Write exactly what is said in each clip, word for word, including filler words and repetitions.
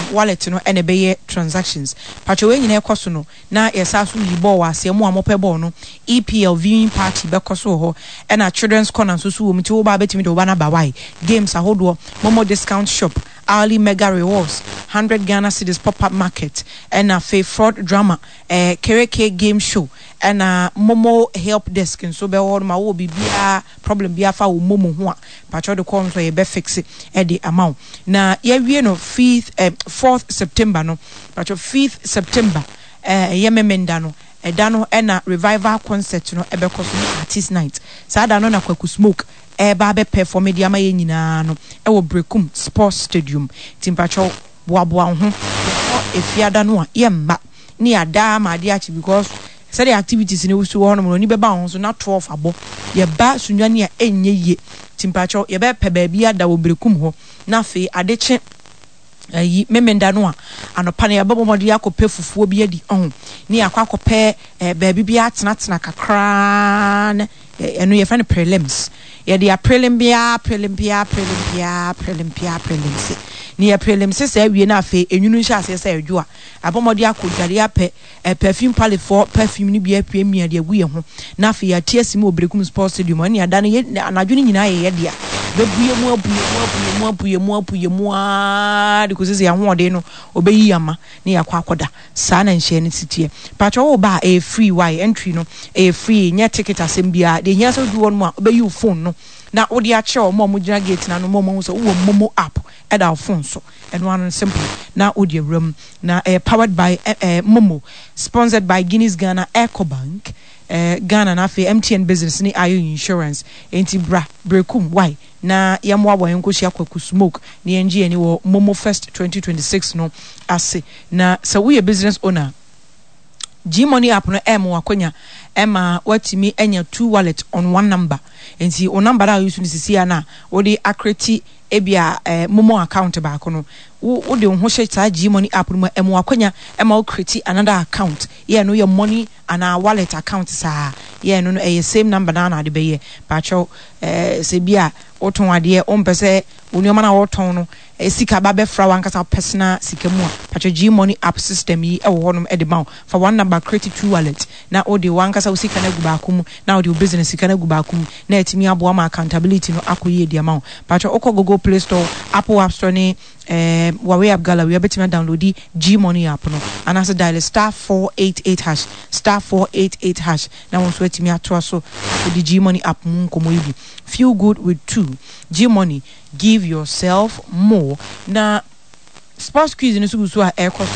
wallet no ene be transactions pacho we nyina ekoso no na yesa so yibo wa ase mu amope ball no E P L viewing party be koso ho ena children's corner so so wo mti wo ba betimi de wo ba na ba why games ahodo momo discount shop hourly mega rewards one hundred Ghana cedis pop-up market and a fake fraud drama eh Kereke game show and a momo help desk and so be all ma wo bibia problem bia fa wo momo ho a pacho de come so ye be fix e the amount na ye wie no fifth eh, fourth September no pacho fifth September eh ye memenda no eda no na revival concert no ebe koso artist night sada no na kwaku smoke eba be perform dia ma ye nyina no e wo Brekum Sports Stadium timpacho boaboa ho efiada no a ye mma ni ada ma de achi because say the activities ni wusu ho no ni be ba ho so na twelve abo ye ba sunwane a enye ye timpacho ye be pe ba bia da wo Brekum ho na fe adeche ayi memenda no a anopa na yababo modi akopɛ fufuo bi adi on ni akwa akopɛ ba bibia atena tena kakra na eno ye fa ne prelims ye dia prelim bia prelim bia prelim bia prelim bia prelims ni ye prelims se awie na afa enwunu hya ase se adwo a abomodi akodware apɛ perfume pale for perfume ni bia pie mia de agu ye ho na afa ya tie sim Brekum Sports Stadium ani ada no ye anadwo ni nyina ye ye dia bebuye mu abuye mu abuye mu abuye mu abuye mu a de ko sese ya hoode no obeyi ama ne yakwa akoda saa na nhye ne sitie patcho wo ba e free why entry no e free nya ticket asem bia de nya so du won mu a obeyi phone no na wo de a che o mo mo gina gate na no mo mo so wo momo app e da phone so and one simple na wo de room na uh, powered by uh, uh, Momo, sponsored by Guinness Ghana Ecobank uh, Ghana na fe M T N business ni Ayo Insurance enti bra Brekum why na yamwa wa yenko shi akwaku smoke ni engie ni wo Momo Fest twenty twenty-six no ase na so we a business owner G Money app no em wakonya ema watimi enya two wallet on one number enti o number that use ni sisi ana wo de accurate ebia eh, Momo account ba ko no wo de ho hye ta G Money app no em wakonya ema wo create another account yeah no your money and our wallet account sa yeah no no eh, same number na na de be ye pa cho eh se bia oton ade o mpese onioma na oton no sika ba be fra wan kasa personal sika mu a pacho G Money app system yi e wo honum e de ma for one number create two wallet na o de wan kasa sika na guba akum na o de business sika na guba akum na etimi abo ma accountability no akoye de ma pacho okọ Google Play Store Apple App Store ni eh Huawei app gallery abetimi download di G Money app no and as dial star four eight eight hash star four eight eight hash na won so etimi ato so di G Money app mu nkomo yi feel good with two G Money give yourself more na sports quiz ni so so a air cost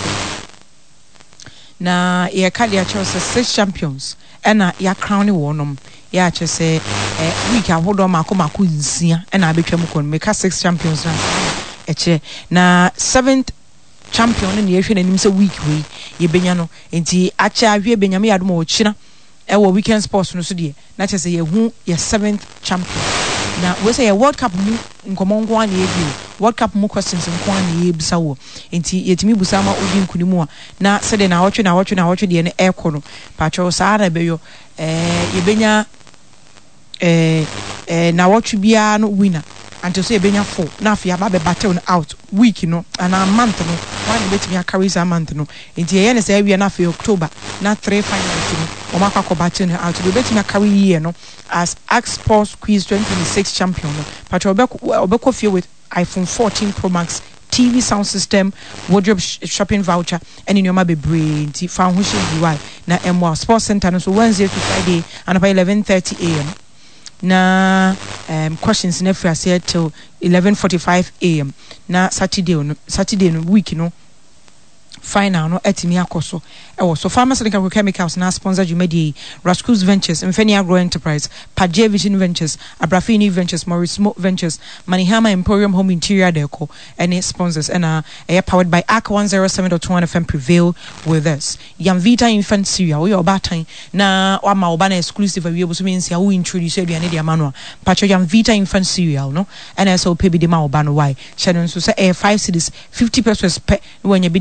na ye card ya chose six champions ena ya crown wonom ya chese eh week ahodo mako mako nsia ena abetwam kon make six champions na eche na seventh champion ni ye hwe nanim se week we ye benya no enti acha ahwe benyame yadom o china e wo weekend sports no so de na chese ye hu ye seventh champion na we say a World Cup mu nkomo nko an ye bi World Cup mu questions nko an ye bisa wo enti yetimi busa ma odi nkunimu a na se de na wotwe na wotwe na wotwe de ne ekọ no pa cho saa na be yo eh yebenya eh eh na wotwe bia no winner until say yebenya four na afia ba be battle out week no and a month no one betimi carry a month no enti ye ne say wi na afia October na three finals no o makwa ko battle out do betimi carry year no as Ask Sports Quiz twenty twenty-six champion no but obeko feel with iPhone fourteen Pro Max T V sound system wardrobe sh- shopping voucher and in your ma be brain ti fa ho she why na M Sports Center no so Wednesday to Friday and about eleven thirty a m na um questions na free say till eleven forty-five a m na Saturday no Saturday no week no final no etimi akoso e wo so pharmaceutical chemicals na sponsor Jumedi Rascus Ventures Mfeni Agro Enterprise Paje Vision Ventures Abrafini Ventures Morris Smoke Ventures Manihama Emporium Home Interior Deco any sponsors and uh are powered by A C one oh seven point one F M Prevail with us Yamvita Infant Cereal we obatan na wa ma oba na exclusive we able to means ya we introduce you any dia manual Pacho Yamvita Infant Cereal no and so pay be the ma oba no why shadow so say five cities fifty pesos per when you be dia ma oba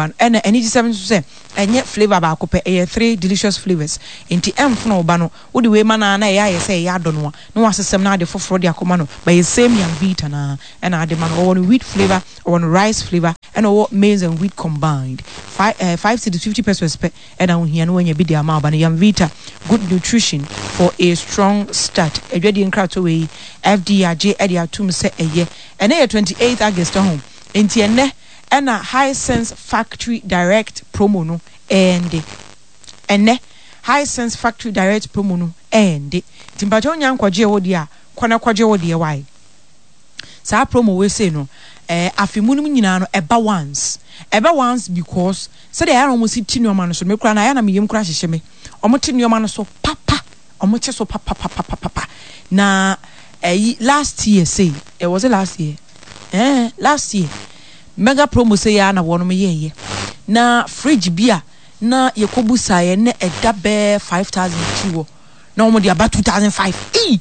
one and any seven say and yet flavor ba kope e three delicious flavors enti emfo ba no wo de we ma na na ya ye say ya do no no asesem na de foforo de akoma no by the same young vita na and ade man or wheat flavor or rice flavor and or maize and wheat combined five uh, five to fifty pesos per and on here no when you be the amount but young vita good nutrition for a strong start edwedi nkrato we F D R J edi atum se eye and e twenty-eighth August home enti ene and a High Sense Factory Direct promo no and ene High Sense Factory Direct promo no and timpacho nya nkwaje wo dia kwana kwaje wo dia why sa promo we say no eh afimunum nyina no eba once eba once because say they are almost tinuoma no so me kura na ya na me yem kura hyehye me omo tinuoma no so papa omo che so papa papa papa na eh last year say it was it last year eh last year mega promo say ya na wono me ye na fridge bia na yekobusa ye ne eda be five thousand two na omo dia ba two thousand five e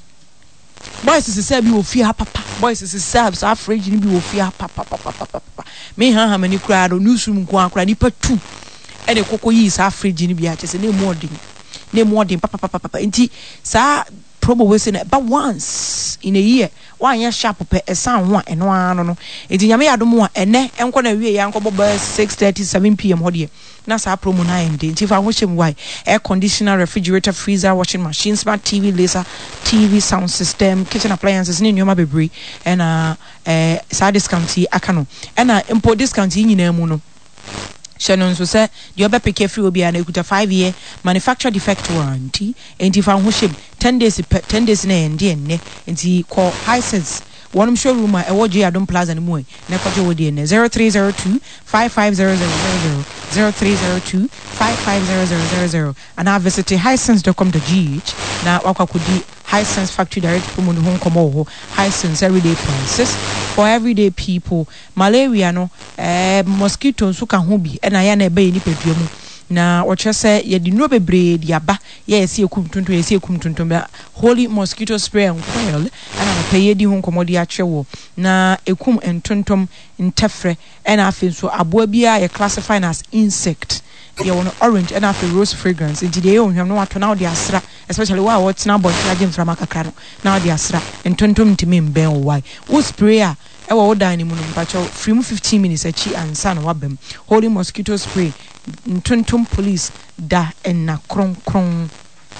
boys is say bi wo fie ha papa boys is say so fridge ni bi wo fie ha papa papa papa me ha ha mani kura do newsroom ko akura ni pa two e de kokko yi sa fridge ni bi a chese na modern na modern papa papa papa nti sa promo we say na ba once in a year one year sharp pe esan ho eno ano no enti nyame yadom a ene enko na wie ya nko bo six thirty seven p m hodie na sa promo na ende enti fa ho hyem why air conditioner, refrigerator, freezer, washing machine, smart T V, laser T V, sound system, kitchen appliances ni nyoma bebre and uh eh sa discount aka no and uh import discount nyina mu no Shannon so say the other pick free will be an equita five year manufacturer defect warranty and if I ship ten days ten days na and ne and he call High Sense one showroom a woji Adom Plaza ni mu na kwaje wodi ne zero three zero two five five zero zero zero zero zero three zero two five five zero zero zero zero and I visit highsense dot com dot g h na wakakudi High Sense Factory Direct promo no hon komo High Sense everyday prices for everyday people malaria no eh mosquito nso ka ho bi e na ya na ebe ni pedua mu na oche se ye di no bebre di aba ye esi ekum tuntum ye esi ekum tuntum holy mosquito spray and coil ana na peye di hon komo di achewo na ekum entontom ntefre na afi so aboa bia ye classify as insect ye won orange and afi rose fragrance nti de ye ohwam no wato na odi asra especially wa what na boy traje mfra makakra no na odi asra entontom ntimi mben why wo spray a e wo dan ni mu no mpacho free mu fifteen minutes achi ansa na wabem holy mosquito spray ntontom police da enna kron kron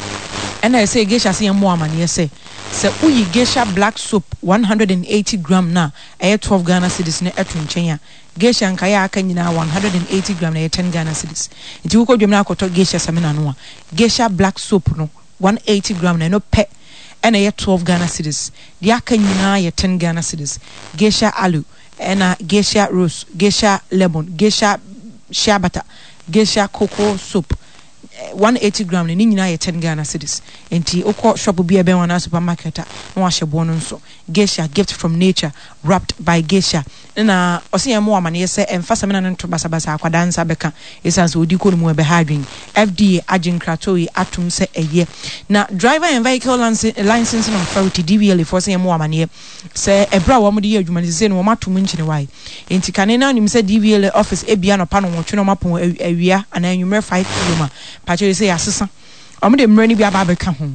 ena say geisha say mo amane say say uyi geisha black soap one hundred eighty gram na e twelve Ghana cedis na eto nchen ya geisha nka ya aka nyina one hundred eighty gram na ten Ghana cedis nti ko dwem na akoto geisha samina no a geisha black soap no one hundred eighty gram na no pe ena ye twelve Ghana cedis di aka nyina ye ten Ghana cedis geisha aloe ena geisha rose geisha lemon geisha shea butter geisha cocoa soap one hundred eighty gram ni nyina ye ten Ghana cedis enti okọ shop bi ebe wana supermarket na wa hyebo no nso geisha gift from nature wrapped by geisha na ose mo amane ye se emfasa mena no to basa basa akwada nsa beka esanse odi ko no mu ebe hadwin F D A aginkratoi atum se eye na driver and vehicle license no authority D V L for se mo amane se ebra wo mo de adwuma ne se no mo atum nchine wai enti kane na nim se D V L office ebia no pa no tweno mapon awia ana anwumre five km pacho say asesa omo de mrani bia ba beka ho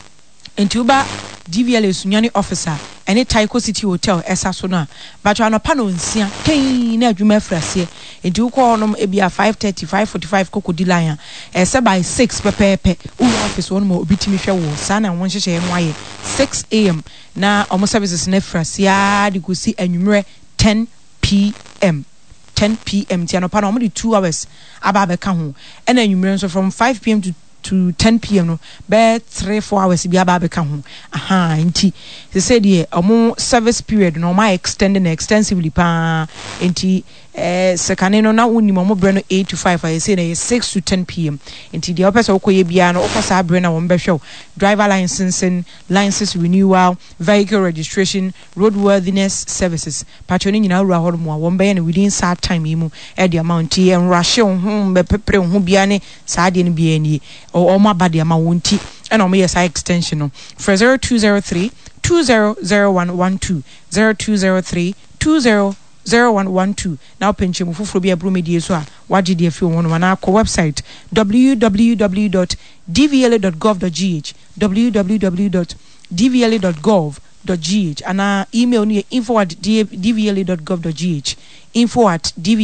enti uba D V L sunyani officer any Taiko City Hotel esa so na but ano pa no nsia ten na adwuma frase enti wo call no ebia five thirty five forty-five kokodi line esa by six pepepe u office won mo obitimi hwe wo sa na won hyehye no aye six a m na omo services na frase ya de gosi anwumre ten p m ten p m ti ano pa no omo de two hours aba be ka ho ena anwumre so from five p m to to ten p m no be three four hours bi aba be ka ho aha nti se say de omo service period no ma extending extensively pa nti eh sekane no na woni mo bre no eight to five I say na six to ten p m nti de opese okoye bia no okosa bre na wo mbehwe driver licensing, license renewal, vehicle registration, roadworthiness services patroni nyina wura ho mo wo mbe na within that time imu e de amount e enrahye ho be pepre ho bia ne saa de ne bia ni o ma ba de ama wonti and o me yes extension no for zero two zero three two zero zero one one two zero two zero three two zero zero one one two now penche mu fufuro bi ebro medie so a waje de afi won na akọ website w w w dot d v l a dot gov dot g h w w w dot d v l a dot gov dot g h and email ni info at d v l a dot gov dot g h info at d v